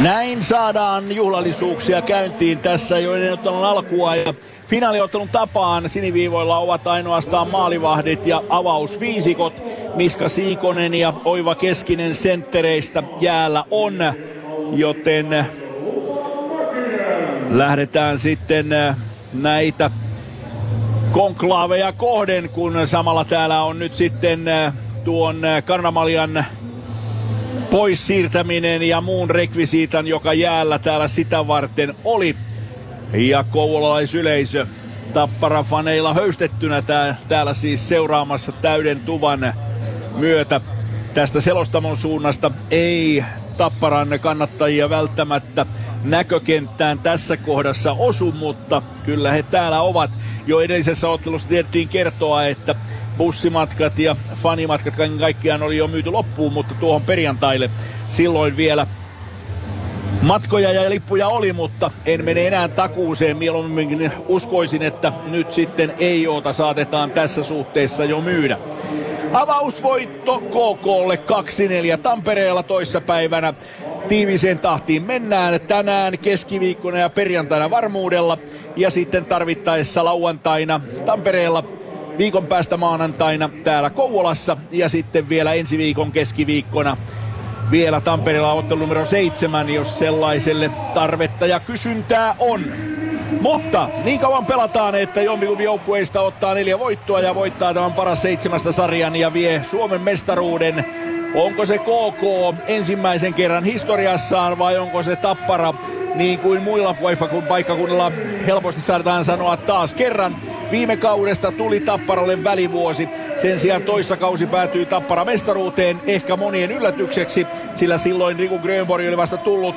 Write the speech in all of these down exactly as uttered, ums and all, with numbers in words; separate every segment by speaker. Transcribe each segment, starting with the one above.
Speaker 1: Näin saadaan juhlallisuuksia käyntiin tässä jo ennen ottelun alkua ja finaaliottelun tapaan siniviivoilla ovat ainoastaan maalivahdit ja avausviisikot. Miska Siikonen ja Oiva Keskinen senttereistä jäällä on, joten lähdetään sitten näitä konklaaveja kohden, kun samalla täällä on nyt sitten tuon Karnamalian pois siirtäminen ja muun rekvisiitan, joka jäällä täällä sitä varten oli. Ja kouvolalaisyleisö Tappara-faneilla höystettynä tää, täällä siis seuraamassa täyden tuvan myötä. Tästä selostamon suunnasta ei Tapparan kannattajia välttämättä näkökenttään tässä kohdassa osu, mutta kyllä he täällä ovat. Jo edellisessä ottelussa tiedettiin kertoa, että bussimatkat ja fanimatkat kaiken kaikkiaan oli jo myyty loppuun, mutta tuohon perjantaille silloin vielä matkoja ja lippuja oli, mutta en mene enää takuuseen. Mieluummin uskoisin, että nyt sitten ei oota saatetaan tässä suhteessa jo myydä. Avausvoitto K K:lle kaksi neljä Tampereella toissapäivänä. Tiiviseen tahtiin mennään tänään, keskiviikkona ja perjantaina varmuudella. Ja sitten tarvittaessa lauantaina Tampereella, viikon päästä maanantaina täällä Kouvolassa ja sitten vielä ensi viikon keskiviikkona vielä Tampereella ottelu numero seitsemän, jos sellaiselle tarvetta ja kysyntää on. Mutta niin kauan pelataan, että jompikumpi joukkueista ottaa neljä voittoa ja voittaa tämän paras seitsemästä sarjan ja vie Suomen mestaruuden. Onko se K K ensimmäisen kerran historiassaan vai onko se Tappara niin kuin muilla paikkakunnilla helposti saadaan sanoa taas kerran. Viime kaudesta tuli Tapparalle välivuosi. Sen sijaan toissa kausi päätyi Tappara mestaruuteen ehkä monien yllätykseksi, sillä silloin Riku Grönborg oli vasta tullut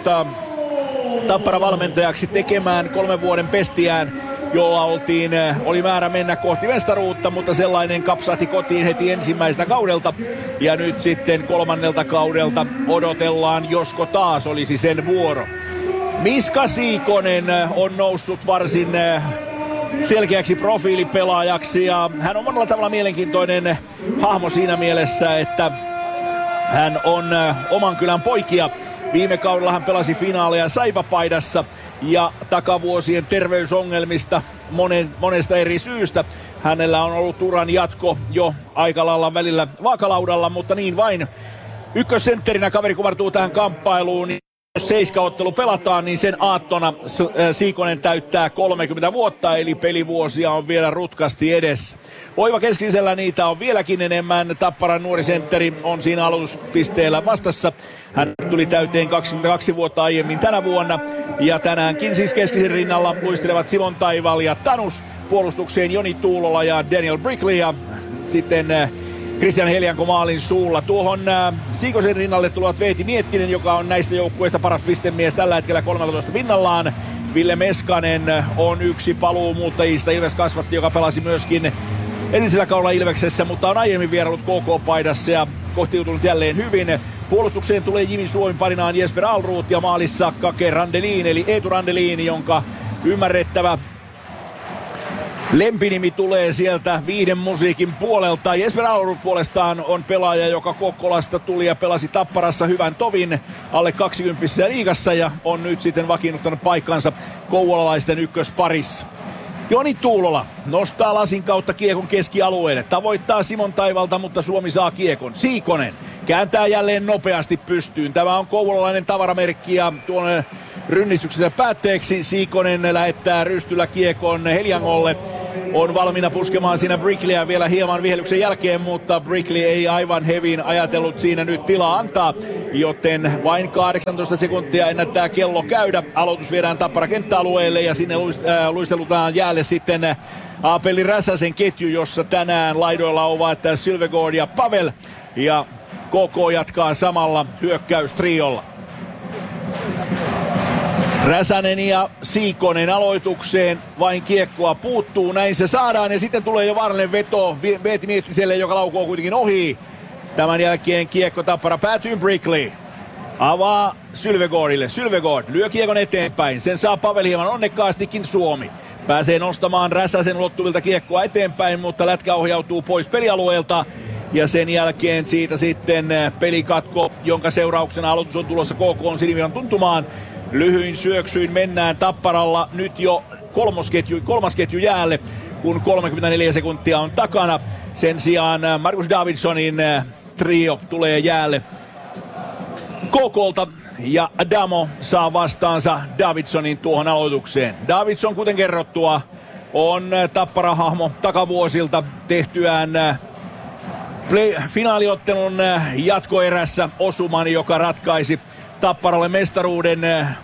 Speaker 1: Tappara valmentajaksi tekemään kolmen vuoden pestiään, jolla oltiin, oli määrä mennä kohti mestaruutta, mutta sellainen kapsahti kotiin heti ensimmäiseltä kaudelta. Ja nyt sitten kolmannelta kaudelta odotellaan, josko taas olisi sen vuoro. Miska Siikonen on noussut varsin selkeäksi profiilipelaajaksi ja hän on monella tavalla mielenkiintoinen hahmo siinä mielessä, että hän on oman kylän poikia. Viime kaudella hän pelasi finaaleja Saipa-paidassa ja takavuosien terveysongelmista monen, monesta eri syystä. Hänellä on ollut uran jatko jo aika lailla välillä vaakalaudalla, mutta niin vain. Ykkössentterinä kaveri kumartuu tähän kamppailuun. Jos seiskaottelu pelataan, niin sen aattona Siikonen täyttää kolmekymmentä vuotta, eli pelivuosia on vielä rutkasti edessä. Oiva Keskisellä niitä on vieläkin enemmän. Tapparan nuori sentteri on siinä aloituspisteellä vastassa. Hän tuli täyteen kaksikymmentäkaksi vuotta aiemmin tänä vuonna. Ja tänäänkin siis Keskisen rinnalla luistelevat Simon Taival ja Tanus. Puolustukseen Joni Tuulola ja Daniel Brickley ja sitten Christian Helianko maalin suulla. Tuohon äh, Siikosen rinnalle tulevat Veeti Miettinen, joka on näistä joukkueista paras pistemies tällä hetkellä kolmetoista pinnallaan. Ville Meskanen on yksi paluumuuttajista, Ilves kasvatti, joka pelasi myöskin edellisellä kaudella Ilveksessä, mutta on aiemmin vierailut K K-paidassa ja kohtiutunut jälleen hyvin. Puolustukseen tulee Jimi Suomi parinaan Jesper Alruut ja maalissa Kake Randelin, eli Eetu Randelin, jonka ymmärrettävä lempinimi tulee sieltä viiden musiikin puolelta. Jesper Alruut puolestaan on pelaaja, joka Kokkolasta tuli ja pelasi Tapparassa hyvän tovin alle kaksikymmentä liigassa ja on nyt sitten vakiinnuttanut paikkansa kouvolalaisten ykkösparissa. Joni Tuulola nostaa lasin kautta kiekon keskialueelle. Tavoittaa Simon Taivalta, mutta Suomi saa kiekon. Siikonen kääntää jälleen nopeasti pystyyn. Tämä on kouvolalainen tavaramerkki ja tuonne rynnistyksensä päätteeksi Siikonen lähettää rystyllä kiekon Heliangolle. On valmiina puskemaan siinä Brickleyä vielä hieman vihellyksen jälkeen, mutta Brickley ei aivan hevin ajatellut siinä nyt tilaa antaa, joten vain kahdeksantoista sekuntia ennättää kello käydä. Aloitus viedään Tappara kenttäalueelle ja sinne luistelutaan jäälle sitten Aapeli Räsäsen ketju, jossa tänään laidoilla ovat Sylvegård ja Pavel, ja K K jatkaa samalla hyökkäystriolla. Räsänen ja Siikonen aloitukseen, vain kiekkoa puuttuu, näin se saadaan ja sitten tulee jo vaarallinen veto Veeti Miettiselle, joka laukoo kuitenkin ohi. Tämän jälkeen kiekko Tappara päätyy Brickley. Avaa Sylvegårdille, Sylvegård lyö kiekon eteenpäin, sen saa Pavel hieman onnekkaastikin. Suomi pääsee nostamaan Räsäsen ulottuvilta kiekkoa eteenpäin, mutta lätkä ohjautuu pois pelialueelta. Ja sen jälkeen siitä sitten pelikatko, jonka seurauksena aloitus on tulossa K K:n siniviivan tuntumaan. Lyhyin syöksyin mennään Tapparalla nyt jo kolmosketju, kolmas ketju jäälle, kun kolmekymmentäneljä sekuntia on takana. Sen sijaan Marcus Davidsonin trio tulee jäälle K K:lta ja Adamo saa vastaansa Davidsonin tuohon aloitukseen. Davidson, kuten kerrottua, on Tappara-hahmo takavuosilta tehtyään play, finaaliottelun jatkoerässä osuman, joka ratkaisi Tapparalle mestaruuden.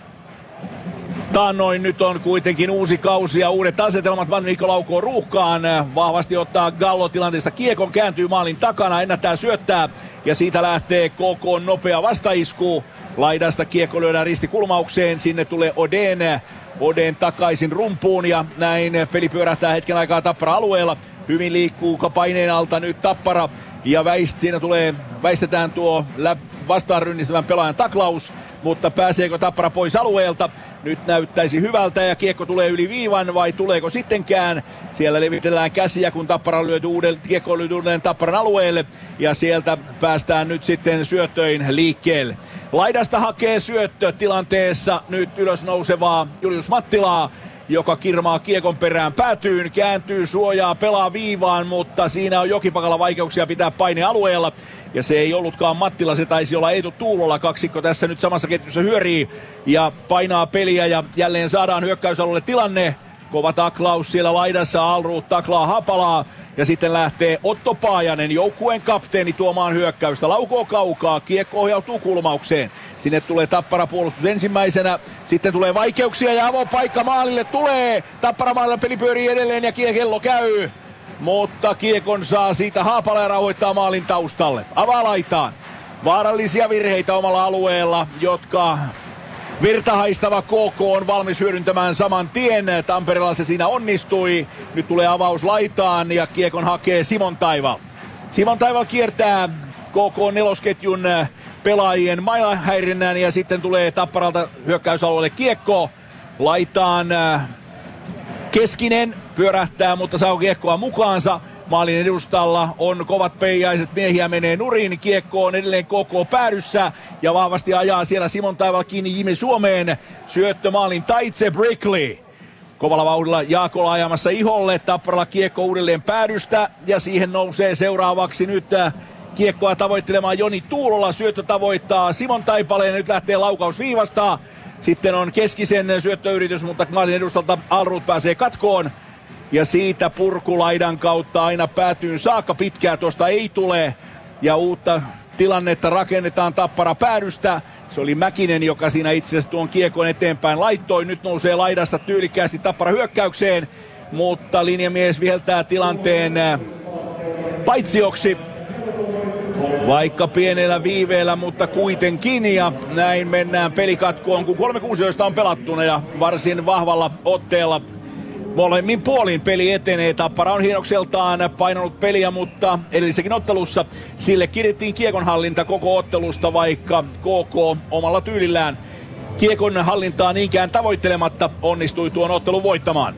Speaker 1: Taannoin nyt on kuitenkin uusi kausi ja uudet asetelmat. Van Mikko laukoo ruuhkaan. Vahvasti ottaa Gallo tilanteesta kiekon, kääntyy maalin takana, ennättää syöttää. Ja siitä lähtee K K:n nopea vastaisku. Laidasta kiekko lyödään ristikulmaukseen. Sinne tulee Oden. Oden takaisin rumpuun ja näin peli pyörähtää hetken aikaa Tappara-alueella. Hyvin liikkuu paineen alta nyt Tappara. Ja väist, siinä tulee, väistetään tuo vastaan rynnistävän pelaajan taklaus. Mutta pääseekö Tappara pois alueelta? Nyt näyttäisi hyvältä ja kiekko tulee yli viivan, vai tuleeko sittenkään? Siellä levitellään käsiä, kun Tappara lyöty uuden, kiekko lyöty uuden Tapparan alueelle. Ja sieltä päästään nyt sitten syöttöin liikkeelle. Laidasta hakee syöttö tilanteessa nyt ylös nousevaa Julius Mattilaa, joka kirmaa kiekon perään päätyyn, kääntyy, suojaa, pelaa viivaan, mutta siinä on Jokipakalla vaikeuksia pitää paine alueella. Ja se ei ollutkaan Mattila, se taisi olla Eetu Tuulola. Kaksikko tässä nyt samassa ketjussa hyörii ja painaa peliä ja jälleen saadaan hyökkäysalueelle tilanne. Kova taklaus siellä laidassa, Alruut taklaa Hapalaa ja sitten lähtee Otto Paajanen, joukkueen kapteeni, tuomaan hyökkäystä. Laukoo kaukaa, kiekko ohjautuu kulmaukseen. Sinne tulee Tappara puolustus ensimmäisenä, sitten tulee vaikeuksia ja avopaikka maalille tulee. Tappara maalilla peli pyörii edelleen ja kello käy. Mutta kiekon saa siitä Haapala ja rauhoittaa maalin taustalle. Avaa laitaan. Vaarallisia virheitä omalla alueella, jotka virtahaistava K K on valmis hyödyntämään saman tien. Tampereella se siinä onnistui. Nyt tulee avaus laitaan ja kiekon hakee Simon Taival. Simon Taival kiertää K K nelosketjun pelaajien mailahäirinnän ja sitten tulee Tapparalta hyökkäysalueelle kiekko. Laitaan Keskinen pyörähtää, mutta saa kiekkoa mukaansa. Maalin edustalla on kovat peijaiset, miehiä menee nurin. Kiekko on edelleen K K päädyssä ja vahvasti ajaa siellä Simon Taival kiinni Jimi Suomeen. Syöttö maalin taitse Brickley. Kovalla vauhdilla Jaakola ajamassa iholle. Tapparalla kiekko uudelleen päädystä ja siihen nousee seuraavaksi nyt kiekkoa tavoittelemaan Joni Tuulola. Syöttö tavoittaa Simon Taipaleen ja nyt lähtee laukaus viivasta. Sitten on Keskisen syöttöyritys, mutta maalin edustalta Alruut pääsee katkoon. Ja siitä purkulaidan kautta aina päätyyn saakka, pitkää tuosta ei tule. Ja uutta tilannetta rakennetaan Tappara päädystä. Se oli Mäkinen, joka siinä itse asiassa tuon kiekon eteenpäin laittoi. Nyt nousee laidasta tyylikkäästi Tappara hyökkäykseen. Mutta linjamies viheltää tilanteen paitsioksi. Vaikka pienellä viiveellä, mutta kuitenkin. Ja näin mennään pelikatkoon, kun kolme kuusi on pelattuna ja varsin vahvalla otteella. Molemmin puolin peli etenee. Tappara on hienokseltaan painanut peliä, mutta edellisessäkin ottelussa sille kirjattiin kiekonhallinta koko ottelusta, vaikka K K omalla tyylillään kiekon hallintaa niinkään tavoittelematta onnistui tuon ottelun voittamaan.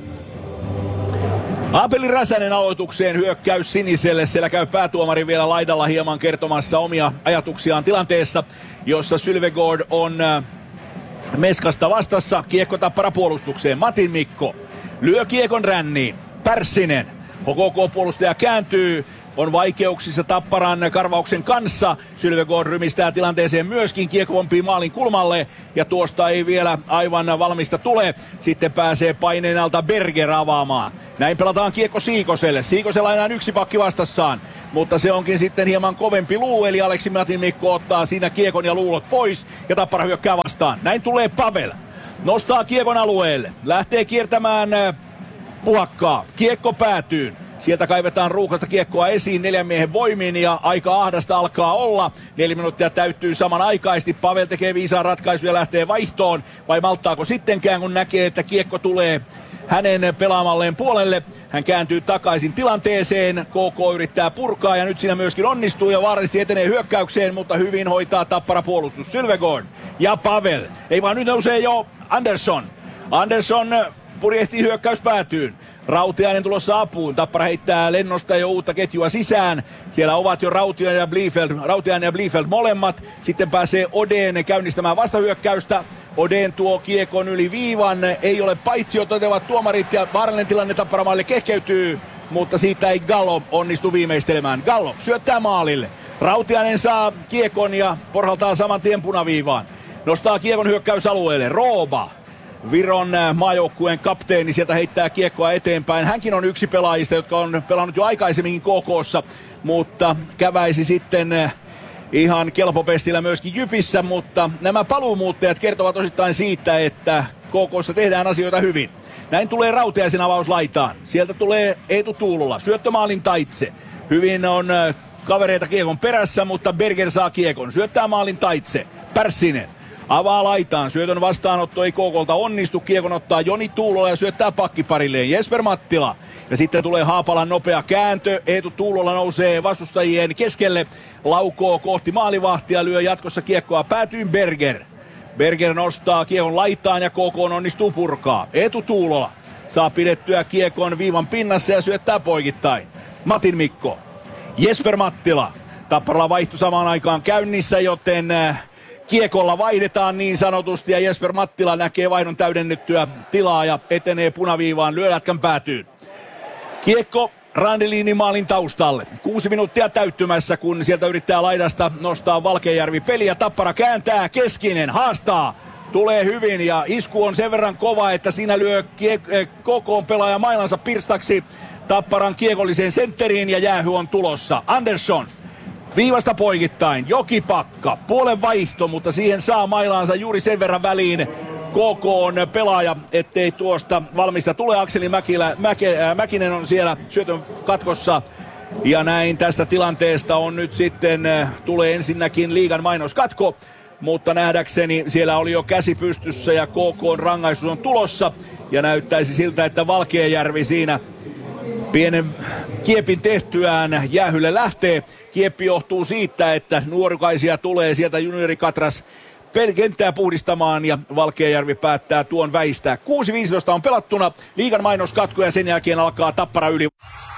Speaker 1: Aapeli Räsänen aloitukseen, hyökkäys siniselle. Siellä käy päätuomari vielä laidalla hieman kertomassa omia ajatuksiaan tilanteessa, jossa Sylvegård on meskasta vastassa. Kiekko Tappara puolustukseen. Matin Mikko lyö kiekon ränniin. Pärssinen. H K K-puolustaja kääntyy. On vaikeuksissa Tapparan karvauksen kanssa. Sylvegård rymistää tilanteeseen myöskin. Kiekko pompii maalin kulmalle. Ja tuosta ei vielä aivan valmista tule. Sitten pääsee paineen alta Berger avaamaan. Näin pelataan kiekko Siikoselle. Siikosella enää yksi pakki vastassaan. Mutta se onkin sitten hieman kovempi luu. Eli Aleksi Matin Mikko ottaa siinä kiekon ja luulot pois. Ja Tappara hyökkää vastaan. Näin tulee Pavel. Nostaa kiekon alueelle. Lähtee kiertämään puhakkaa. Kiekko päätyy. Sieltä kaivetaan ruuhkasta kiekkoa esiin neljän miehen voimin ja aika ahdasta alkaa olla. Neljä minuuttia täyttyy samanaikaisesti. Pavel tekee viisaa ratkaisuja ja lähtee vaihtoon. Vai malttaako sittenkään, kun näkee, että kiekko tulee hänen pelaamalleen puolelle. Hän kääntyy takaisin tilanteeseen. K K yrittää purkaa ja nyt siinä myöskin onnistuu ja vaarallisesti etenee hyökkäykseen, mutta hyvin hoitaa Tappara puolustus. Sylvegård ja Pavel. Ei vaan nyt nousee jo Andersson. Andersson purjehtii hyökkäys päätyyn. Rautiainen tulossa apuun. Tappara heittää lennosta jo uutta ketjua sisään. Siellä ovat jo Rautiainen ja Bliefeld, Rautiainen ja Bliefeld molemmat. Sitten pääsee Oden käynnistämään vastahyökkäystä. Oden tuo kiekon yli viivan. Ei ole paitsio toteavat tuomarit ja vaarallinen tilanne Tapparamaille kehkeytyy. Mutta siitä ei Gallo onnistu viimeistelemään. Gallo syöttää maalille. Rautiainen saa kiekon ja porhaltaa saman tien punaviivaan. Nostaa kiekon hyökkäysalueelle. Rooba. Viron maajoukkueen kapteeni sieltä heittää kiekkoa eteenpäin. Hänkin on yksi pelaajista, jotka on pelannut jo aikaisemminkin K K:ssa, mutta käväisi sitten ihan kelpopestillä myöskin Jypissä, mutta nämä paluumuuttajat kertovat osittain siitä, että K K:ssa tehdään asioita hyvin. Näin tulee Rautiaisen avaus laitaan. Sieltä tulee Eetu Tuulola, syöttömaalin taitse. Hyvin on kavereita kiekon perässä, mutta Berger saa kiekon. Syöttää maalin taitse. Pärssinen avaa laitaan. Syötön vastaanotto ei K K:lta onnistu. Kiekon ottaa Joni Tuulola ja syöttää pakkiparilleen Jesper Mattila. Ja sitten tulee Haapalan nopea kääntö. Eetu Tuulola nousee vastustajien keskelle. Laukoo kohti maalivahtia. Lyö jatkossa kiekkoa päätyyn Berger. Berger nostaa kiekon laitaan ja K K onnistuu purkaa. Eetu Tuulola saa pidettyä kiekon viivan pinnassa ja syöttää poikittain. Matin Mikko. Jesper Mattila. Tapparalla vaihtu samaan aikaan käynnissä, joten kiekolla vaihdetaan niin sanotusti ja Jesper Mattila näkee vaihdon täydennyttyä tilaa ja etenee punaviivaan, lyö lätkän päätyyn. Kiekko Randelinin maalin taustalle. Kuusi minuuttia täyttymässä, kun sieltä yrittää laidasta nostaa Valkeajärvi peliä. Tappara kääntää, Keskinen haastaa. Tulee hyvin ja isku on sen verran kova, että siinä lyö kie- koko pelaaja mailansa pirstaksi Tapparan kiekolliseen sentteriin ja jäähy on tulossa. Andersson. Viivasta poikittain, Jokipakka, puolen vaihto, mutta siihen saa mailaansa juuri sen verran väliin K K on pelaaja, ettei tuosta valmista tule. Akseli Mäkilä, Mäke, äh, Mäkinen on siellä syötön katkossa ja näin tästä tilanteesta on nyt sitten, äh, tulee ensinnäkin liigan mainoskatko, mutta nähdäkseni siellä oli jo käsi pystyssä ja K K:n rangaistus on tulossa ja näyttäisi siltä, että Valkeajärvi siinä pienen kiepin tehtyään jäähylle lähtee. Kieppi johtuu siitä, että nuorukaisia tulee sieltä juniorikatras kenttää puhdistamaan ja Valkeajärvi päättää tuon väistää. kuusi viisitoista on pelattuna, liigan mainoskatko ja sen jälkeen alkaa Tappara yli.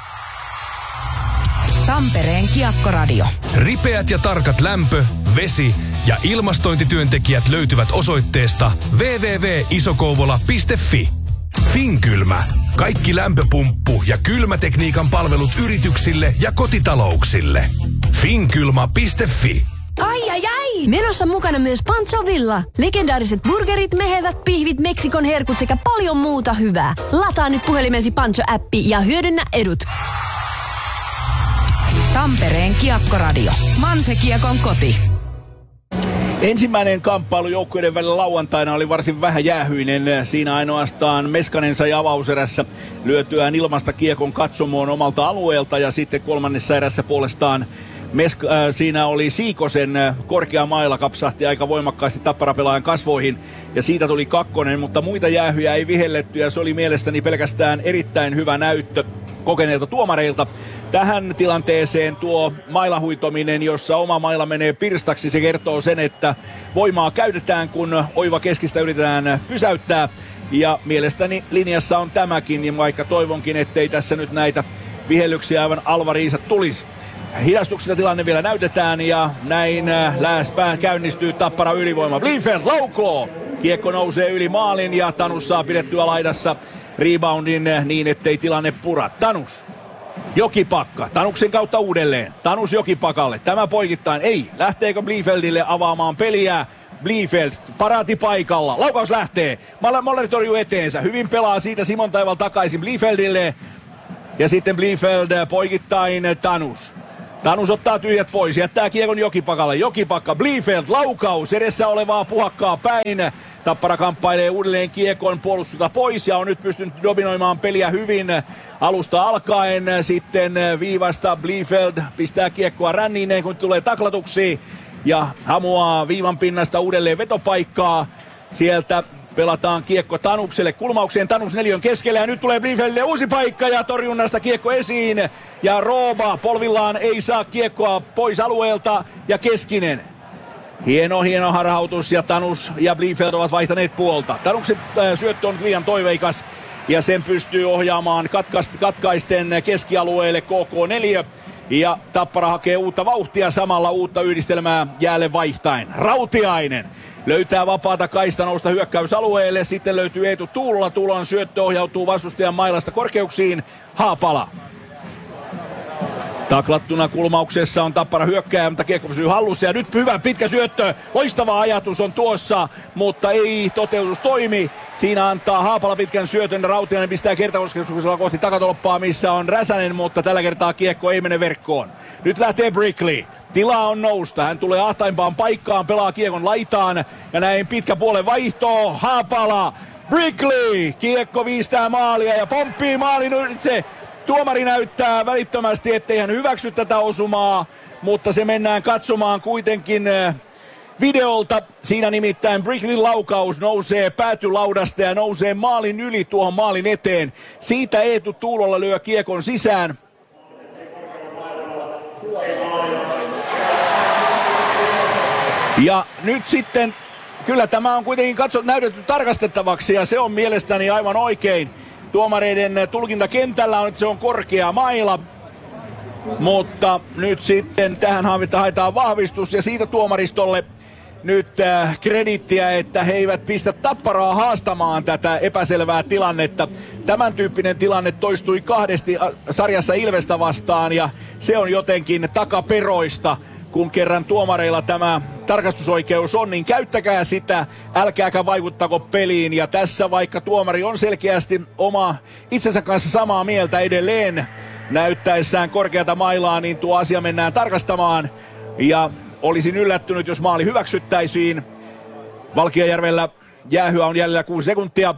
Speaker 2: Tampereen Kiekkoradio.
Speaker 3: Ripeät ja tarkat lämpö, vesi ja ilmastointityöntekijät löytyvät osoitteesta double-u double-u double-u piste isokouvola piste fi. Finkylmä. Kaikki lämpöpumppu ja kylmätekniikan palvelut yrityksille ja kotitalouksille. Finkylma piste fi.
Speaker 2: Ai ai ai! Menossa mukana myös Pancho Villa. Legendaariset burgerit, mehevät pihvit, Meksikon herkut sekä paljon muuta hyvää. Lataa nyt puhelimesi Pancho-appi ja hyödynnä edut. Tampereen Kiekkoradio. Manse-Kiekon koti.
Speaker 1: Ensimmäinen kamppailu joukkueiden välillä lauantaina oli varsin vähän jäähyinen. Siinä ainoastaan Meskanen sai avauserässä lyötyään ilmasta kiekon katsomoon omalta alueelta ja sitten kolmannessa erässä puolestaan Mesk- äh, siinä oli Siikosen äh, korkea maila kapsahti aika voimakkaasti Tappara-pelaajan kasvoihin ja siitä tuli kakkonen, mutta muita jäähyjä ei vihelletty ja se oli mielestäni pelkästään erittäin hyvä näyttö kokeneilta tuomareilta. Tähän tilanteeseen tuo mailahuitominen, jossa oma maila menee pirstaksi, se kertoo sen, että voimaa käytetään, kun oiva keskistä yritetään pysäyttää. Ja mielestäni linjassa on tämäkin, ja vaikka toivonkin, ettei tässä nyt näitä vihellyksiä aivan alvariisat tulisi. Hidastuksesta tilanne vielä näytetään ja näin lääspään käynnistyy Tappara ylivoima. Bliefeld laukoo! Kiekko nousee yli maalin ja Tanus saa pidettyä laidassa reboundin niin, ettei tilanne pura. Tanus. Jokipakka. Tanuksen kautta uudelleen. Tanus Jokipakalle. Tämä poikittain. Ei. Lähteekö Bliefeldille avaamaan peliä? Bliefeld paraati paikalla. Laukaus lähtee. Moller torjuu eteensä. Hyvin pelaa siitä Simon Taival takaisin Bliefeldille. Ja sitten Bliefeld poikittain Tanus. Tanus ottaa tyhjät pois, jättää kiekon Jokipakalle. Jokipakka, Bliefeld, laukaus, edessä olevaa puhakkaa päin. Tappara kamppailee uudelleen kiekon puolustusta pois ja on nyt pystynyt dominoimaan peliä hyvin alusta alkaen. Sitten viivasta Bliefeld pistää kiekkoa ränniineen, kun tulee taklatuksi ja hamuaa viivan pinnasta uudelleen vetopaikkaa. Sieltä pelataan kiekko Tanukselle kulmaukseen, Tanus neljön keskellä ja nyt tulee Bliefeldille uusi paikka ja torjunnasta kiekko esiin. Ja Rooba polvillaan ei saa kiekkoa pois alueelta ja Keskinen. Hieno, hieno harhautus ja Tanus ja Bliefeld ovat vaihtaneet puolta. Tanuksen äh, syöttö on liian toiveikas ja sen pystyy ohjaamaan katkaisten keskialueelle K K neljä. Ja Tappara hakee uutta vauhtia, samalla uutta yhdistelmää jäälle vaihtaen. Rautiainen löytää vapaata kaista nousta hyökkäysalueelle. Sitten löytyy Eetu Tuulola. Tuulolan syöttö ohjautuu vastustajan mailasta korkeuksiin. Haapala. Taklattuna kulmauksessa on Tappara hyökkääjä, mutta kiekko pysyy hallussa. Ja nyt hyvä pitkä syöttö. Loistava ajatus on tuossa, mutta ei toteutus toimi. Siinä antaa Haapala pitkän syötön. Rautiainen pistää kertakosketuksella kohti takatolppaa, missä on Räsänen, mutta tällä kertaa kiekko ei mene verkkoon. Nyt lähtee Brickley. Tilaa on nousta. Hän tulee ahtaimpaan paikkaan, pelaa kiekon laitaan. Ja näin pitkä puolen vaihto. Haapala. Brickley. Kiekko viistää maalia ja pomppii maalin ylitse. Tuomari näyttää välittömästi, ettei hän hyväksy tätä osumaa, mutta se mennään katsomaan kuitenkin videolta. Siinä nimittäin Brickleyn laukaus nousee päätylaudasta ja nousee maalin yli tuohon maalin eteen. Siitä Eetu Tuulola lyö kiekon sisään. Ja nyt sitten, kyllä tämä on kuitenkin katsot, näytetty tarkastettavaksi ja se on mielestäni aivan oikein. Tuomareiden tulkinta kentällä on, että se on korkea maila, mutta nyt sitten tähän haetaan vahvistus ja siitä tuomaristolle nyt äh, kredittiä, että he eivät pistä Tapparaa haastamaan tätä epäselvää tilannetta. Tämän tyyppinen tilanne toistui kahdesti sarjassa Ilvestä vastaan ja se on jotenkin takaperoista. Kun kerran tuomareilla tämä tarkastusoikeus on, niin käyttäkää sitä, älkääkä vaikuttako peliin. Ja tässä vaikka tuomari on selkeästi oma itsensä kanssa samaa mieltä edelleen näyttäessään korkeata mailaa, niin tuo asia mennään tarkastamaan. Ja olisin yllättynyt, jos maali hyväksyttäisiin. Valkeajärvellä jäähyä on jäljellä kuusi sekuntia.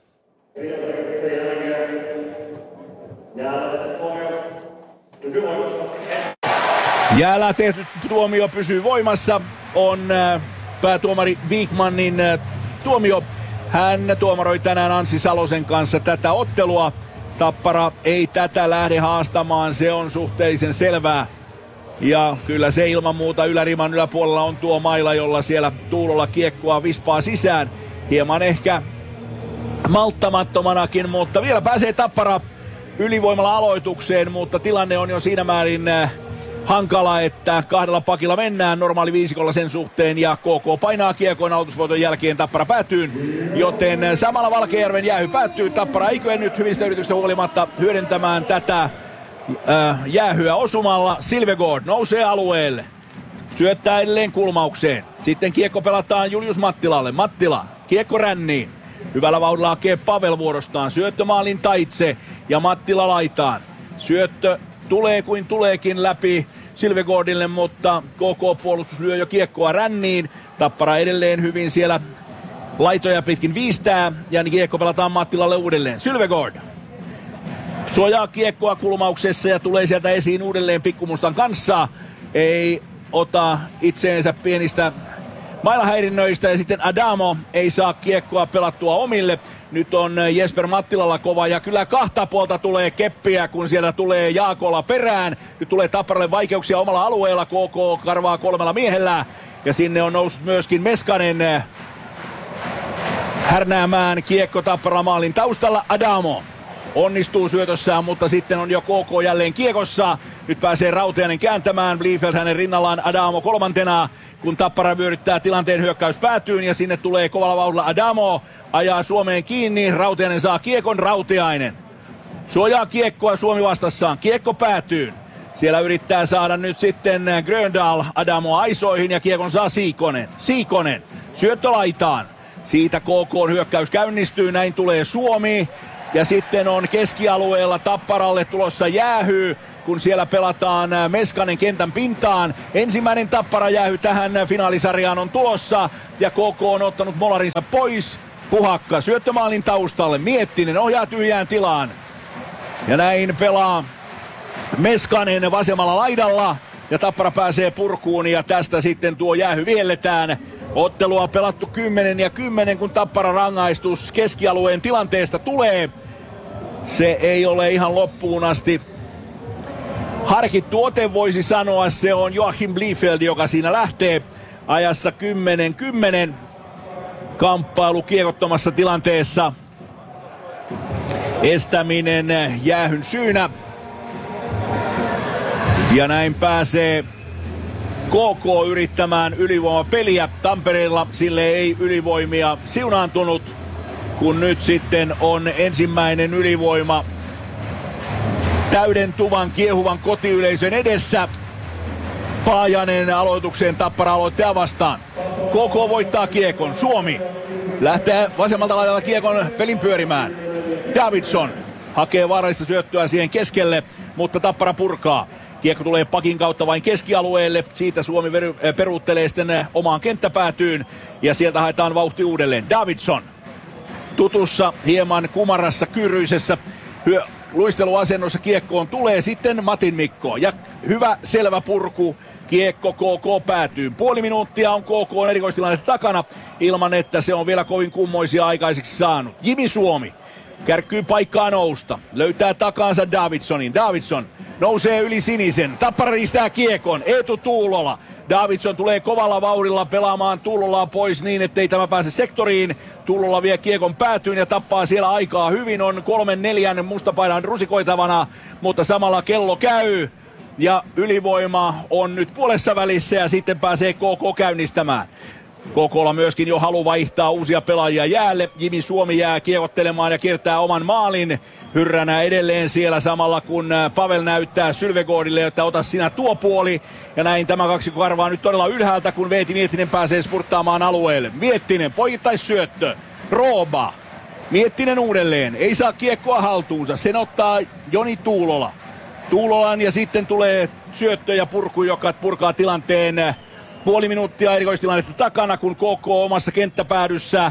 Speaker 1: Jäällä tehty tuomio pysyy voimassa. On äh, päätuomari Wikmanin äh, tuomio. Hän tuomaroi tänään Anssi Salosen kanssa tätä ottelua. Tappara ei tätä lähde haastamaan, se on suhteellisen selvää. Ja kyllä se ilman muuta yläriman yläpuolella on tuo maila, jolla siellä Tuulolla kiekkoa vispaa sisään. Hieman ehkä malttamattomanakin, mutta vielä pääsee Tappara ylivoimalla aloitukseen, mutta tilanne on jo siinä määrin äh, hankala, että kahdella pakilla mennään normaali viisikolla sen suhteen ja K K painaa kiekkoon aloitusvoiton jälkeen Tappara päätyyn, joten samalla Valkeajärven jäähy päättyy. Tappara ei kyennyt nyt hyvistä yrityksistä huolimatta hyödyntämään tätä äh, jäähyä osumalla. Silvegård nousee alueelle, syöttää edelleen kulmaukseen. Sitten kiekko pelataan Julius Mattilalle. Mattila, kiekko ränniin. Hyvällä vauhdilla hakee Pavel vuorostaan. Syöttö maalin taitse ja Mattila laitaan. Syöttö tulee kuin tuleekin läpi Silvegårdille, mutta K K-puolustus lyö jo kiekkoa ränniin. Tappara edelleen hyvin siellä laitoja pitkin viistää ja kiekko pelataan Mattilalle uudelleen. Silvegård suojaa kiekkoa kulmauksessa ja tulee sieltä esiin uudelleen Pikkumustan kanssa. Ei ota itseensä pienistä mailahäirinnöistä ja sitten Adamo ei saa kiekkoa pelattua omille. Nyt on Jesper Mattilalla kova ja kyllä kahta puolta tulee keppiä, kun siellä tulee Jaakola perään. Nyt tulee Tapparalle vaikeuksia omalla alueella. K K karvaa kolmella miehellä ja sinne on noussut myöskin Meskanen härnäämään kiekko Tappara maalin taustalla. Adamo onnistuu syötössään, mutta sitten on jo K K jälleen kiekossa. Nyt pääsee Rautiainen kääntämään. Bliefeld hänen rinnallaan, Adamo kolmantena, kun Tappara vyöryttää tilanteen hyökkäys päätyyn ja sinne tulee kovalla vauhdilla Adamo. Ajaa Suomeen kiinni, Rautiainen saa kiekon, Rautiainen suojaa kiekkoa, Suomi vastassaan, kiekko päätyyn. Siellä yrittää saada nyt sitten Gröndal Adamo aisoihin ja kiekon saa Siikonen. Siikonen, syöttö laitaan. Siitä K K:n hyökkäys käynnistyy, näin tulee Suomi. Ja sitten on keskialueella Tapparalle tulossa jäähy, kun siellä pelataan Meskanen kentän pintaan. Ensimmäinen Tappara jäähy tähän finaalisarjaan on tulossa ja K K on ottanut molarinsa pois. Puhakka syöttömaalin taustalle, Miettinen ohjaa tyhjään tilaan. Ja näin pelaa Meskanen vasemmalla laidalla ja Tappara pääsee purkuun ja tästä sitten tuo jäähy vihelletään. Ottelua on pelattu kymmenen ja kymmenen, kun Tappara rangaistus keskialueen tilanteesta tulee. Se ei ole ihan loppuun asti harkittu ote, voisi sanoa. Se on Joachim Bliefeld, joka siinä lähtee ajassa kymmenen kymmenen. Kamppailu kiekottomassa tilanteessa. estäminen jäähyn syynä. Ja näin pääsee K K yrittämään ylivoimapeliä. Tampereella sille ei ylivoimia siunaantunut, kun nyt sitten on ensimmäinen ylivoima täydentuvan kiehuvan kotiyleisön edessä. Paajanen aloitukseen Tappara aloittaa vastaan. K K voittaa kiekon. Suomi lähtee vasemmalta laidalla kiekon pelin pyörimään. Davidson hakee vaarallista syöttöä siihen keskelle, mutta Tappara purkaa. Kiekko tulee pakin kautta vain keskialueelle. Siitä Suomi peruuttelee sitten omaan kenttäpäätyyn ja sieltä haetaan vauhti uudelleen. Davidson tutussa, hieman kumarassa, kyryisessä hyö, luisteluasennossa kiekkoon tulee sitten Matin Mikko. Ja hyvä selvä purku. Kiekko K K päätyy. Puoli minuuttia on K K erikoistilanne takana ilman, että se on vielä kovin kummoisia aikaiseksi saanut. Jimi Suomi kärkkyy paikkaa nousta. Löytää takaansa Davidsonin. Davidson nousee yli sinisen. Tappara riistää kiekon. Eetu Tuulola. Davidson tulee kovalla vauhdilla pelaamaan Tuulolaa pois niin, ettei tämä pääse sektoriin. Tuulola vie kiekon päätyyn ja tappaa siellä aikaa hyvin. On kolmen neljän mustapaidan rusikoitavana, mutta samalla kello käy. Ja ylivoima on nyt puolessa välissä ja sitten pääsee K K käynnistämään. K K:lla myöskin jo halu vaihtaa uusia pelaajia jäälle. Jimi Suomi jää kiekottelemaan ja kiertää oman maalin. Hyrränä edelleen siellä samalla kun Pavel näyttää Sylvegoodille, että ota sinä tuo puoli. Ja näin tämä kaksikko karvaa nyt todella ylhäältä, kun Veeti Miettinen pääsee spurttaamaan alueelle. Miettinen, poikittaisyöttö. Rooba. Miettinen uudelleen. Ei saa kiekkoa haltuunsa. Sen ottaa Joni Tuulola. Tuulolan ja sitten tulee syöttö ja purku, joka purkaa tilanteen. Puoli minuuttia erikoistilannetta takana, kun K K omassa kenttäpäädyssä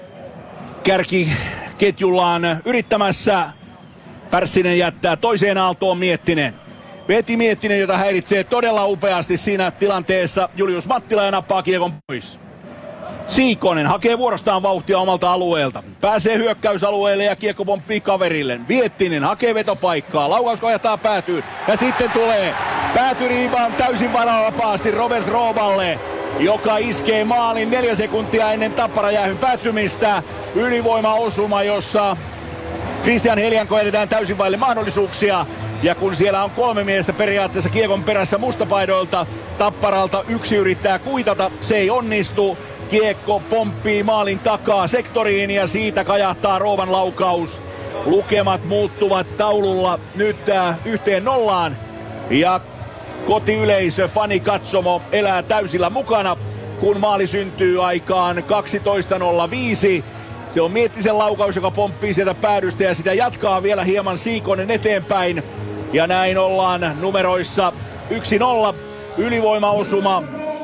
Speaker 1: kärkiketjullaan yrittämässä. Pärssinen jättää toiseen aaltoon Miettinen. Veti Miettinen, jota häiritsee todella upeasti siinä tilanteessa Julius Mattila ja nappaa kiekon pois. Siikonen hakee vuorostaan vauhtia omalta alueelta. Pääsee hyökkäysalueelle ja kiekko pomppii kaverille. Viettinen hakee vetopaikkaa. Laukaus ajetaan päätyyn. Ja sitten tulee päätyriibaan täysin varavapaasti Robert Rooballe, joka iskee maalin neljä sekuntia ennen Tappara-jäähyn päättymistä. Ylivoimaosuma, jossa Christian Helianko edetään täysin vaille mahdollisuuksia. Ja kun siellä on kolme miestä periaatteessa kiekon perässä mustapaidoilta, Tapparalta yksi yrittää kuitata, se ei onnistu. Kiekko pomppii maalin takaa sektoriin ja siitä kajahtaa Roovan laukaus. Lukemat muuttuvat taululla nyt äh, yhteen nollaan ja kotiyleisö, fanikatsomo elää täysillä mukana, kun maali syntyy aikaan kaksitoista nolla viisi. Se on Miettisen laukaus, joka pomppii sieltä päädystä ja sitä jatkaa vielä hieman Siikonen eteenpäin. Ja näin ollaan numeroissa yksi nolla, ylivoimaosuma.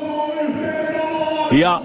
Speaker 1: Ja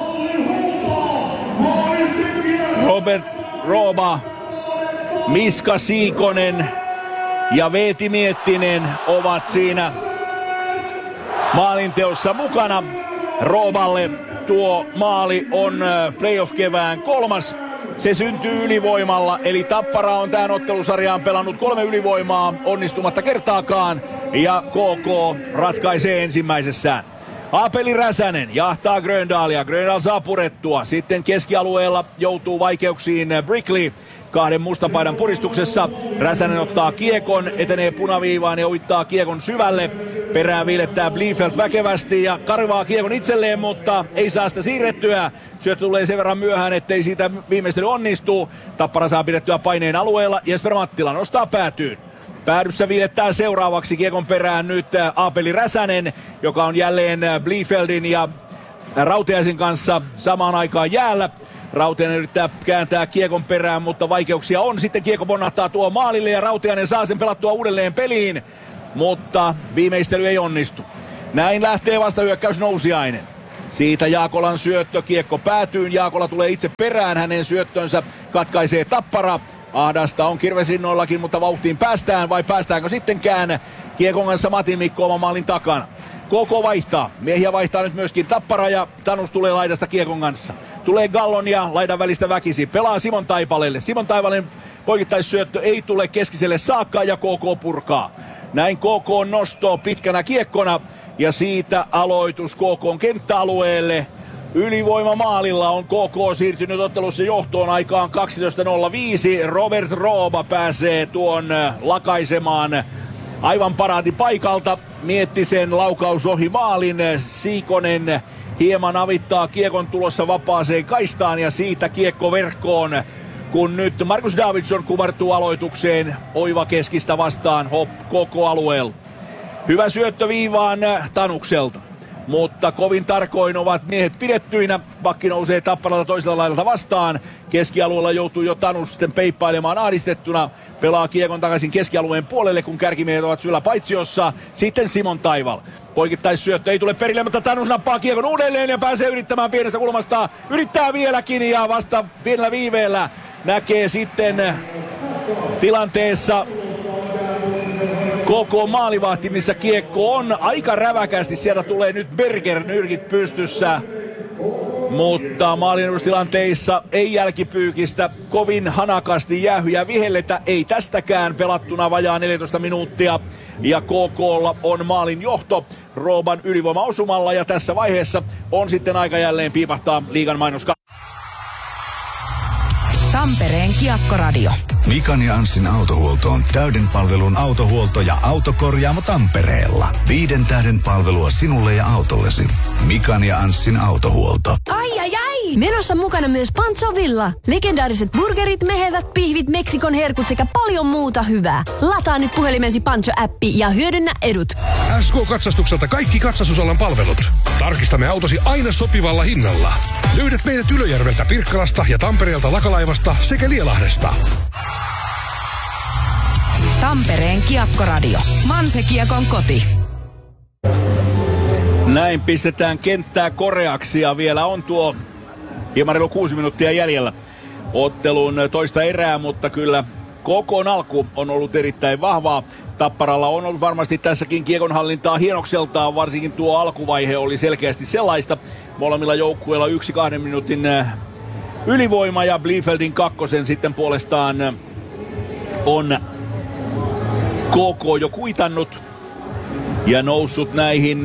Speaker 1: Robert Rooba, Miska Siikonen ja Veeti Miettinen ovat siinä maalinteossa mukana. Rooballe tuo maali on playoff-kevään kolmas. Se syntyy ylivoimalla, eli Tappara on tähän ottelusarjaan pelannut kolme ylivoimaa onnistumatta kertaakaan. Ja K K ratkaisee ensimmäisessään. Aapeli Räsänen jahtaa Gröndalia. Gröndal saa purettua. Sitten keskialueella joutuu vaikeuksiin Brickley kahden mustapaidan puristuksessa. Räsänen ottaa kiekon, etenee punaviivaan ja uittaa kiekon syvälle. Perään viilettää Bliefeld väkevästi ja karvaa kiekon itselleen, mutta ei saa sitä siirrettyä. Syöttö tulee sen verran myöhään, ettei siitä viimeistely onnistu. Tappara saa pidettyä paineen alueella. Jesper Mattila nostaa päätyyn. Päädyssä viilettää seuraavaksi kiekon perään nyt Aapeli Räsänen, joka on jälleen Bliefeldin ja Rautiaisen kanssa samaan aikaan jäällä. Rautiainen yrittää kääntää kiekon perään, mutta vaikeuksia on. Sitten kiekko ponnahtaa tuo maalille ja Rautiainen saa sen pelattua uudelleen peliin, mutta viimeistely ei onnistu. Näin lähtee vasta hyökkäys Nousiainen. Siitä Jaakolan syöttö, kiekko päätyyn. Jaakola tulee itse perään, hänen syöttönsä katkaisee Tappara. Ahdasta on kirvesinnoillakin, mutta vauhtiin päästään vai päästäänkö sittenkään? Kiekon kanssa Matin Mikko oman maalin takana. K K vaihtaa. Miehiä vaihtaa nyt myöskin Tappara ja Tanus tulee laidasta kiekon kanssa. Tulee Gallon ja laidan välistä väkisi. Pelaa Simon Taipalelle. Simon Taipalen poikittaissyöttö ei tule keskiselle saakka ja K K purkaa. Näin K K nostoo pitkänä kiekkona ja siitä aloitus K K:n kenttäalueelle. ylivoimamaalilla on K K siirtynyt ottelussa johtoon aikaan kaksitoista nolla viisi. Robert Rooba pääsee tuon lakaisemaan aivan paraati paikalta. Miettisen laukaus ohi maalin. Siikonen hieman avittaa kiekon tulossa vapaaseen kaistaan ja siitä kiekko verkkoon. Kun nyt Markus Davidsson kumartuu aloitukseen oiva keskistä vastaan Hop koko alueella. Hyvä syöttö viivaan Tanukselta. Mutta kovin tarkoin ovat miehet pidettyinä. Pakki nousee Tapparalta toisella laidalta vastaan. Keskialueella joutuu jo Tanus sitten peippailemaan ahdistettuna. Pelaa kiekon takaisin keskialueen puolelle, kun kärkimiehet ovat syllä paitsiossa. Sitten Simon Taival. Poikittaisyöttö ei tule perille, mutta Tanus nappaa kiekon uudelleen ja pääsee yrittämään pienestä kulmasta. Yrittää vieläkin ja vasta pienellä viiveellä näkee sitten tilanteessa K K maalivahti, missä kiekko on aika räväkästi. Sieltä tulee nyt Berger nyrkit pystyssä. Mutta maalinuustilanteissa ei jälkipyykistä kovin hanakasti jäähyjä vihelletä. Ei tästäkään pelattuna vajaa neljätoista minuuttia. Ja K K:lla on maalin johto Rooban ylivoimaosumalla. Ja tässä vaiheessa on sitten aika jälleen piipahtaa liigan mainoska.
Speaker 4: Tampereen Kiekkoradio.
Speaker 5: Mikan ja Anssin autohuolto on täyden palvelun autohuolto ja autokorjaamo Tampereella. Viiden tähden palvelua sinulle ja autollesi. Mikan ja Anssin autohuolto.
Speaker 2: Ai ai ai! Menossa mukana myös Pancho Villa. Legendaariset burgerit, mehevät pihvit, Meksikon herkut sekä paljon muuta hyvää. Lataa nyt puhelimesi Pancho-appi ja hyödynnä edut.
Speaker 3: S K-katsastukselta kaikki katsastusalan palvelut. Tarkistamme autosi aina sopivalla hinnalla. Löydät meidät Ylöjärveltä, Pirkkalasta ja Tampereelta Lakalaivasta sekä Lielahdesta.
Speaker 4: Tampereen Kiekkoradio. Manse-Kiekon koti.
Speaker 1: Näin pistetään kenttää koreaksi ja vielä on tuo hieman reilu kuusi minuuttia jäljellä ottelun toista erää, mutta kyllä koko alku on ollut erittäin vahvaa. Tapparalla on ollut varmasti tässäkin kiekonhallintaa hienokseltaan, varsinkin tuo alkuvaihe oli selkeästi sellaista. Molemmilla joukkueilla yksi kahden minuutin ylivoima ja Bliefeldin kakkosen sitten puolestaan on K K jo kuitannut ja noussut näihin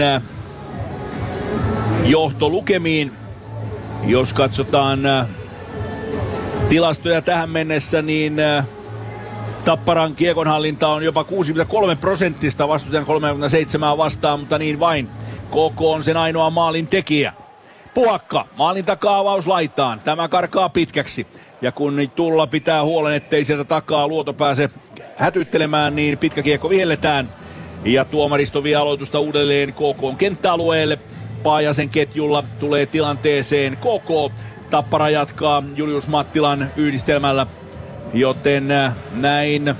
Speaker 1: johtolukemiin. Jos katsotaan tilastoja tähän mennessä, niin Tapparan kiekonhallinta on jopa kuusikymmentäkolme prosenttista, vastustajan kolmekymmentäseitsemän vastaan, mutta niin vain. K K on sen ainoa maalin tekijä. Puakka, maalin takaa avaus laitaan. Tämä karkaa pitkäksi. Ja kun tulla pitää huolen, ettei sieltä takaa Luoto pääse hätyttelemään, niin pitkä kiekko vihelletään. Ja tuomaristo vie aloitusta uudelleen K K:n kenttäalueelle. Paajasen ketjulla tulee tilanteeseen K K. Tappara jatkaa Julius Mattilan yhdistelmällä. Joten näin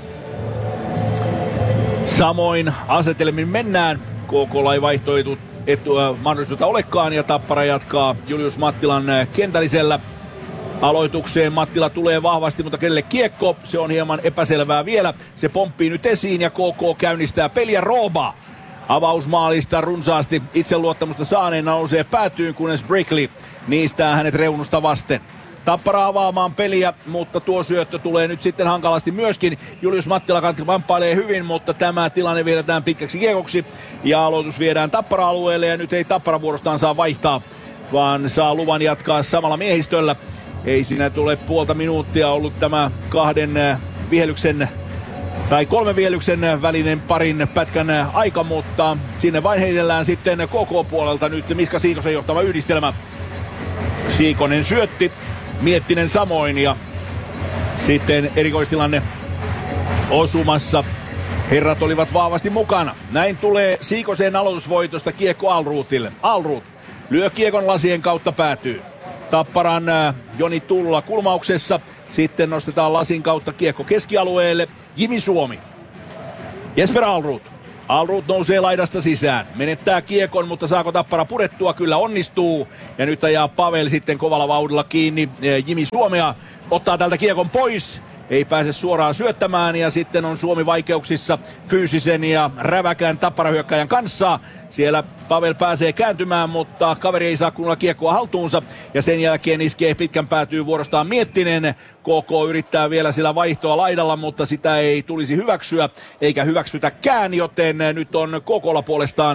Speaker 1: samoin asetelmin mennään. K K:lla ei vaihtoehto etua mahdollisuutta olekaan ja Tappara jatkaa Julius Mattilan kentällisellä. Aloitukseen Mattila tulee vahvasti, mutta kenelle kiekko? Se on hieman epäselvää vielä. Se pomppii nyt esiin ja K K käynnistää peliä. Rooba avausmaalista runsaasti itseluottamusta saaneen nousee päätyyn, kunnes Brickley niistää hänet reunusta vasten. Tappara avaamaan peliä, mutta tuo syöttö tulee nyt sitten hankalasti myöskin. Julius Mattila kamppailee hyvin, mutta tämä tilanne viedään pitkäksi kiekoksi. Ja aloitus viedään Tappara-alueelle ja nyt ei Tappara vuorostaan saa vaihtaa, vaan saa luvan jatkaa samalla miehistöllä. Ei siinä tule puolta minuuttia ollut tämä kahden vihelyksen tai kolmen vihelyksen välinen parin pätkän aika, mutta sinne vain heitellään sitten K K-puolelta nyt Miska Siikosen johtama yhdistelmä. Siikonen syötti, Miettinen samoin ja sitten erikoistilanne osumassa. Herrat olivat vahvasti mukana. Näin tulee Siikosen aloitusvoitosta kiekko Alruutille. Alruut lyö kiekon lasien kautta päätyy. Tapparan äh, Joni Tulla kulmauksessa. Sitten nostetaan lasin kautta kiekko keskialueelle. Jimi Suomi. Jesper Alruut. Alruut nousee laidasta sisään. Menettää kiekon, mutta saako Tappara purettua? Kyllä onnistuu. Ja nyt ajaa Pavel sitten kovalla vauhdilla kiinni Jimi Suomea. Ottaa tältä kiekon pois. Ei pääse suoraan syöttämään ja sitten on Suomi vaikeuksissa fyysisen ja räväkän Tappara-hyökkäjän kanssa. Siellä Pavel pääsee kääntymään, mutta kaveri ei saa kunnolla kiekkoa haltuunsa. Ja sen jälkeen iskee pitkän päätyy vuorostaan Miettinen. K K yrittää vielä sillä vaihtoa laidalla, mutta sitä ei tulisi hyväksyä eikä hyväksytäkään, joten nyt on K K:lla puolestaan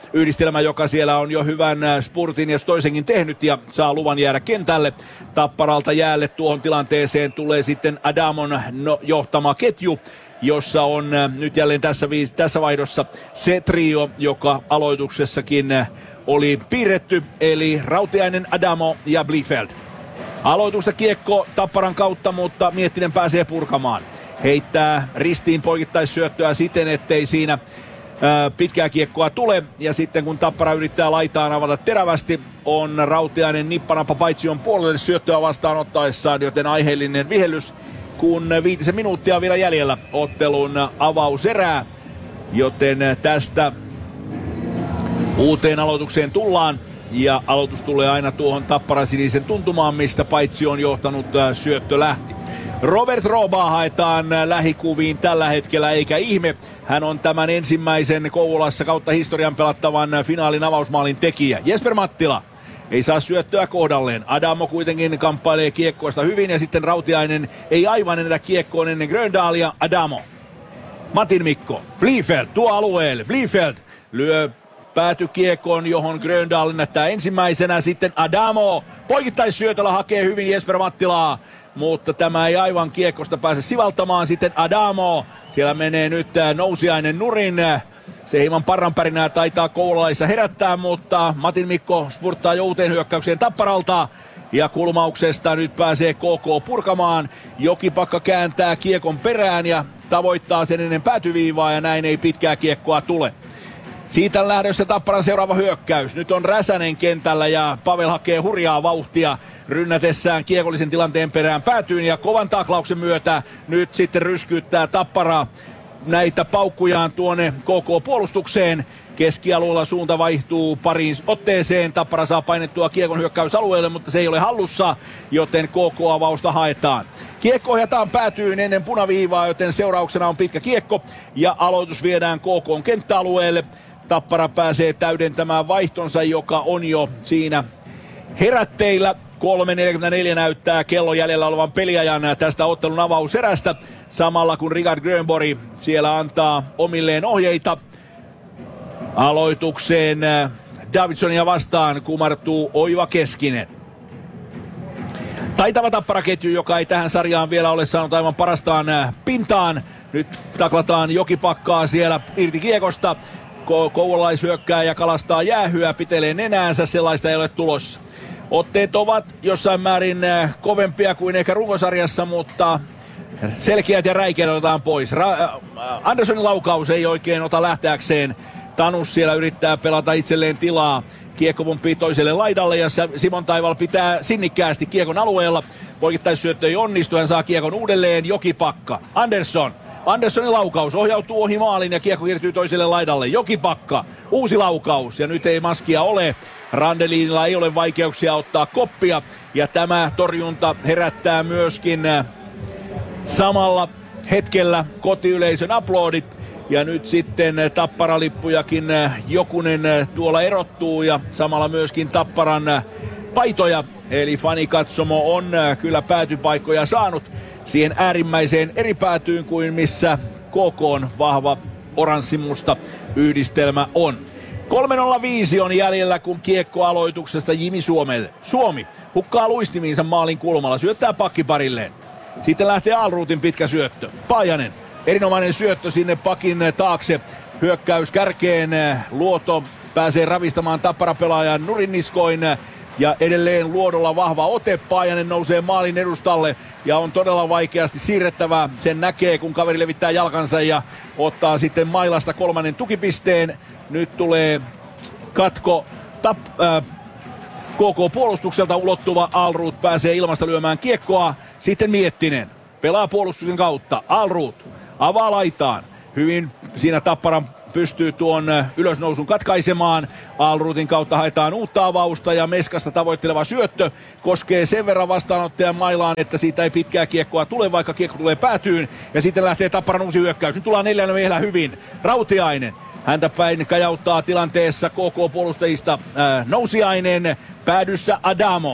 Speaker 1: Yhdistelmä, joka siellä on jo hyvän spurtin ja toisenkin tehnyt ja saa luvan jäädä kentälle. Tapparalta jäälle tuohon tilanteeseen tulee sitten Adamon no, johtama ketju, jossa on nyt jälleen tässä, viis- tässä vaihdossa se trio, joka aloituksessakin oli piirretty, eli Rautiainen, Adamo ja Bliefeld. Aloitusta kiekko Tapparan kautta, mutta Miettinen pääsee purkamaan. Heittää ristiin poikittaisyöttöä siten, ettei siinä ää, pitkää kiekkoa tule. Ja sitten kun Tappara yrittää laitaan avata terävästi, on Rautiainen nippanappa Paitsion puolelle syöttöä vastaanottaessaan, joten aiheellinen vihellys, kun viitisen minuuttia vielä jäljellä ottelun avauserää. Joten tästä uuteen aloitukseen tullaan. Ja aloitus tulee aina tuohon Tapparan sinisen tuntumaan, mistä Paitsio on johtanut syöttö lähti. Robert Robaa haetaan lähikuviin tällä hetkellä, eikä ihme. Hän on tämän ensimmäisen Kouvolassa kautta historian pelattavan finaalin avausmaalin tekijä. Jesper Mattila ei saa syöttöä kohdalleen. Adamo kuitenkin kamppailee kiekkoista hyvin ja sitten Rautiainen ei aivan ennätä kiekkoon ennen Gröndalia. Adamo. Matin Mikko. Bliefeld tuo alueelle. Bliefeld lyö päätykiekkoon, johon Gröndal näyttää ensimmäisenä. Sitten Adamo poikittaisyötöllä hakee hyvin Jesper Mattilaa, mutta tämä ei aivan kiekkosta pääse sivaltamaan. Sitten Adamo, siellä menee nyt Nousiainen nurin. Se hieman parranpärinää taitaa koululaisissa herättää, mutta Matin Mikko spurttaa jo uuteen hyökkäykseen Tapparalta. Ja kulmauksesta nyt pääsee K K purkamaan. Jokipakka kääntää kiekon perään ja tavoittaa sen ennen päätyviivaa ja näin ei pitkää kiekkoa tule. Siitä lähdössä Tapparan seuraava hyökkäys. Nyt on Räsänen kentällä ja Pavel hakee hurjaa vauhtia rynnätessään kiekollisen tilanteen perään päätyyn ja kovan taklauksen myötä nyt sitten ryskyyttää Tappara näitä paukkujaan tuonne K K-puolustukseen. Keskialueella suunta vaihtuu pariin otteeseen. Tappara saa painettua kiekon hyökkäysalueelle, mutta se ei ole hallussa, joten K K-avausta haetaan. Kiekko ohjataan päätyyn ennen punaviivaa, joten seurauksena on pitkä kiekko ja aloitus viedään K K:n kenttäalueelle. Tappara pääsee täydentämään vaihtonsa, joka on jo siinä herätteillä. kolme neljäkymmentäneljä näyttää kello jäljellä olevan peliajan tästä ottelun avauserästä. Samalla kun Richard Grönborg siellä antaa omilleen ohjeita. Aloitukseen Davidsonia vastaan kumartuu Oiva Keskinen. Taitava Tapparaketju, joka ei tähän sarjaan vielä ole saanut aivan parastaan pintaan. Nyt taklataan Jokipakkaa siellä irti kiekosta. Kouvolalaishyökkääjä kalastaa jäähyä, pitelee nenäänsä, sellaista ei ole tulossa. Otteet ovat jossain määrin kovempia kuin ehkä runkosarjassa, mutta selkeät ja räikeät otetaan pois. Ra- Anderssonin laukaus ei oikein ota lähteäkseen. Tanus siellä yrittää pelata itselleen tilaa. Kiekko pomppii toiselle laidalle ja Simon Taival pitää sinnikkäästi kiekon alueella. Poikittaisyöttö ei onnistu, hän saa kiekon uudelleen. Jokipakka. Andersson. Anderssonin laukaus ohjautuu ohi maalin ja kiekko kiertyy toiselle laidalle. Jokipakka. Uusi laukaus ja nyt ei maskia ole. Randelinilla ei ole vaikeuksia ottaa koppia ja tämä torjunta herättää myöskin samalla hetkellä kotiyleisön aplodit. Ja nyt sitten Tapparalippujakin jokunen tuolla erottuu ja samalla myöskin Tapparan paitoja. Eli fanikatsomo on kyllä päätypaikkoja saanut siihen äärimmäiseen eri päätyyn kuin missä K K:n vahva oranssimusta yhdistelmä on. kolme nolla viisi on jäljellä, kun kiekko aloituksesta Jimi Suomelle. Suomi hukkaa luistimiinsa maalin kulmalla, syöttää pakkiparilleen. Sitten lähtee Alruutin pitkä syöttö. Paajanen. Erinomainen syöttö sinne pakin taakse. Hyökkäys kärkeen. Luoto pääsee ravistamaan Tappara-pelaajan nurinniskoin. Ja edelleen Luodolla vahva ote. Paajanen nousee maalin edustalle. Ja on todella vaikeasti siirrettävä. Sen näkee, kun kaveri levittää jalkansa ja ottaa sitten mailasta kolmannen tukipisteen. Nyt tulee katko. Tap, äh, K K-puolustukselta ulottuva Alruut pääsee ilmasta lyömään kiekkoa. Sitten Miettinen. Pelaa puolustuksen kautta. Alruut avaa laitaan. Hyvin siinä Tappara pystyy tuon ylösnousun katkaisemaan. Alruutin kautta haetaan uutta avausta ja Meskasta tavoitteleva syöttö koskee sen verran vastaanottajan mailaan, että siitä ei pitkää kiekkoa tule, vaikka kiekko tulee päätyyn. Ja sitten lähtee Tapparan uusi hyökkäys. Nyt tullaan neljänä vielä hyvin. Rautiainen. Häntä päin kajauttaa tilanteessa K K-puolustajista äh, Nousiainen. Päädyssä Adamo.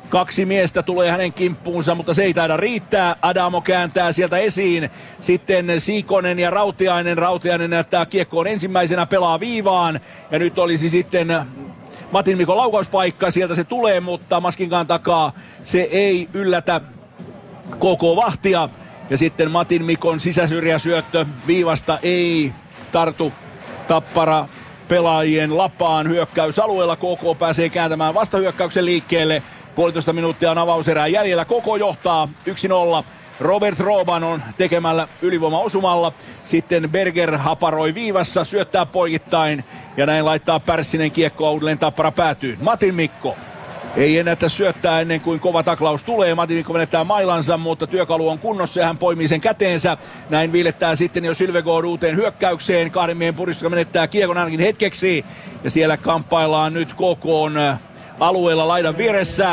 Speaker 1: Kaksi miestä tulee hänen kimppuunsa, mutta se ei taida riittää. Adamo kääntää sieltä esiin. Sitten Siikonen ja Rautiainen. Rautiainen näyttää kiekkoon ensimmäisenä, pelaa viivaan. Ja nyt olisi sitten Matin Mikon laukauspaikka. Sieltä se tulee, mutta Maskinkaan takaa se ei yllätä koko vahtia. Ja sitten Matin Mikon sisäsyrjäsyöttö viivasta ei tartu Tappara pelaajien lapaan hyökkäysalueella. K K pääsee kääntämään vastahyökkäyksen liikkeelle. Puolitoista minuuttia on avauserää jäljellä. K K johtaa yksi nolla. Robert Rooban on tekemällä ylivoimaosumalla. Sitten Berger haparoi viivassa, syöttää poikittain. Ja näin laittaa Pärssinen kiekkoa uudelleen Tappara päätyyn. Matin Mikko ei ennätä syöttää ennen kuin kova taklaus tulee. Matin Mikko menettää mailansa, mutta työkalu on kunnossa ja hän poimii sen käteensä. Näin viilettää sitten jo Sylvegård uuteen hyökkäykseen. Kahden miehen puristus menettää kiekon ainakin hetkeksi. Ja siellä kamppaillaan nyt K K:n alueella laidan vieressä.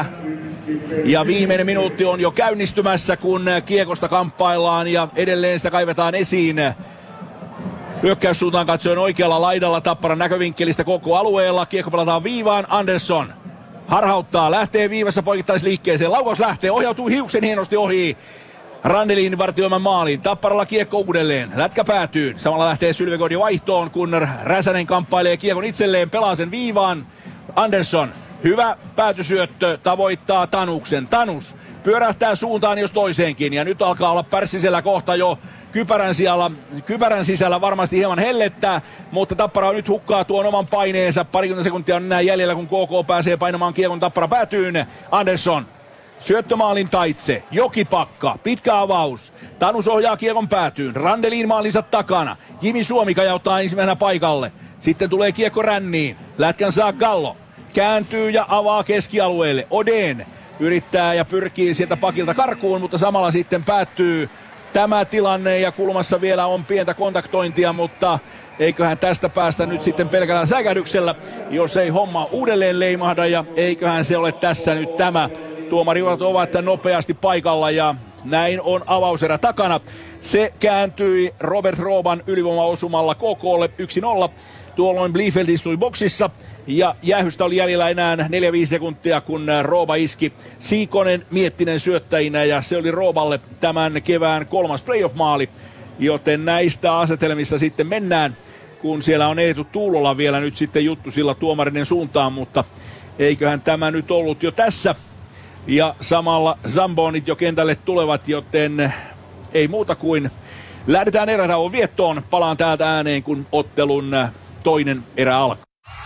Speaker 1: Ja viimeinen minuutti on jo käynnistymässä, kun kiekosta kamppaillaan ja edelleen sitä kaivetaan esiin. Hyökkäyssuuntaan katsoen oikealla laidalla Tapparan näkövinkkelistä koko alueella. Kiekko pelataan viivaan. Andersson harhauttaa, lähtee viivassa poikittaisliikkeeseen. Laukaus lähtee, ohjautuu hiuksen hienosti ohi Randelin vartioiman maaliin. Tapparalla kiekko uudelleen. Lätkä päätyy. Samalla lähtee Sylvegård jo vaihtoon, kun Räsänen kamppailee kiekon itselleen. Pelaa sen viivaan. Andersson. Hyvä päätysyöttö, tavoittaa Tanuksen. Tanus pyörähtää suuntaan jos toiseenkin. Ja nyt alkaa olla Pärssisellä kohta jo kypärän, sijalla, kypärän sisällä varmasti hieman hellettää. Mutta Tappara nyt hukkaa tuon oman paineensa. Parikymmentä sekuntia on enää jäljellä, kun K K pääsee painamaan kiekon Tappara päätyyn. Andersson. Syöttömaalin taitse. Jokipakka. Pitkä avaus. Tanus ohjaa kiekon päätyyn. Randelin maalinsa takana. Jimi Suomi kajauttaa ensimmäisenä paikalle. Sitten tulee kiekko ränniin. Lätkän saa Gallo. Kääntyy ja avaa keskialueelle. Oden yrittää ja pyrkii sieltä pakilta karkuun, mutta samalla sitten päättyy tämä tilanne ja kulmassa vielä on pientä kontaktointia, mutta eiköhän tästä päästä nyt sitten pelkällä säkähdyksellä, jos ei homma uudelleen leimahda ja eiköhän se ole tässä nyt tämä. Tuomarit ovat nopeasti paikalla ja näin on avauserä takana. Se kääntyi Robert Rooban ylivoimaosumalla K K:lle yksi nolla. Tuolloin Bliefeld istui boksissa ja jäähystä oli jäljellä enää neljä viisi sekuntia, kun Rooba iski. Siikonen Miettinen syöttäjinä ja se oli Rooballe tämän kevään kolmas playoff-maali. Joten näistä asetelmista sitten mennään, kun siellä on Eetu Tuulola vielä nyt sitten juttu sillä tuomarinen suuntaan, mutta eiköhän tämä nyt ollut jo tässä. Ja samalla Zambonit jo kentälle tulevat, joten ei muuta kuin lähdetään erätauon viettoon. Palaan täältä ääneen, kun ottelun toinen erä alkaa.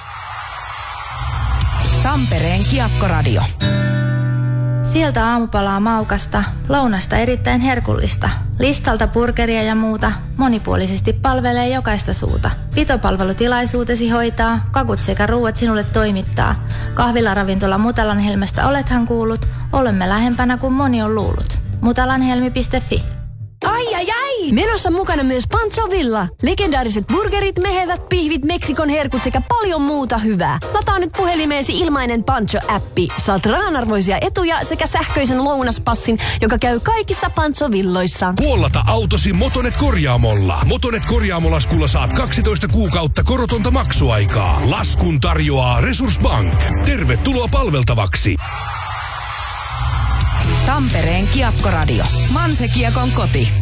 Speaker 4: Tampereen Kiekkoradio.
Speaker 6: Sieltä aamupalaa maukasta, lounasta erittäin herkullista. Listalta burgeria ja muuta, monipuolisesti palvelee jokaista suuta. Pitopalvelutilaisuutesi hoitaa, kakut sekä ruuat sinulle toimittaa. Kahvilaravintola Mutalanhelmestä olethan kuullut, olemme lähempänä kuin moni on luullut. mutalanhelmi piste fi.
Speaker 2: Ai ai ai! Menossa mukana myös Pancho Villa. Legendaariset burgerit, mehevät pihvit, Meksikon herkut sekä paljon muuta hyvää. Lataa nyt puhelimeesi ilmainen Pancho-appi. Saat rahanarvoisia etuja sekä sähköisen lounaspassin, joka käy kaikissa Pancho Villoissa.
Speaker 3: Puollata autosi Motonet korjaamolla. Motonet korjaamolaskulla saat kaksitoista kuukautta korotonta maksuaikaa. Laskun tarjoaa Resurssbank. Tervetuloa palveltavaksi.
Speaker 4: Tampereen Kiekkoradio. Manse Kiekon koti.